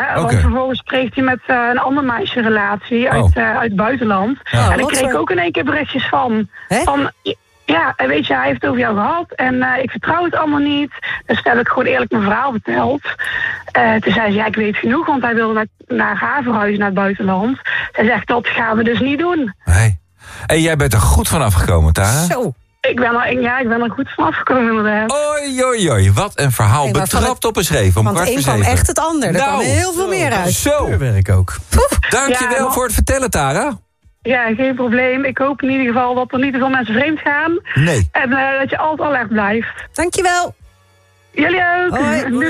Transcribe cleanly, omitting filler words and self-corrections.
Want vervolgens kreeg hij met een ander meisje een relatie uit het buitenland. En daar kreeg ik ook in één keer berichtjes van. Ja, en weet je, hij heeft het over jou gehad en ik vertrouw het allemaal niet. Dus toen heb ik gewoon eerlijk mijn verhaal verteld. Toen zei ze, ja, ik weet genoeg, want hij wilde naar haar verhuizen naar het buitenland. Zij zegt, dat gaan we dus niet doen. Nee. En jij bent er goed van afgekomen, Tara? Zo. Ik ben er goed van afgekomen inderdaad. Oei, wat een verhaal. Hey, betrapt op een schreef om 6:15. Want één kwam echt het ander. Er kwam heel veel meer uit. Zo. Werk ook. Dankjewel voor het vertellen, Tara. Ja, geen probleem. Ik hoop in ieder geval dat er niet te veel mensen vreemd gaan. Nee. En dat je altijd alert blijft. Dankjewel. Jullie ook. Hoi.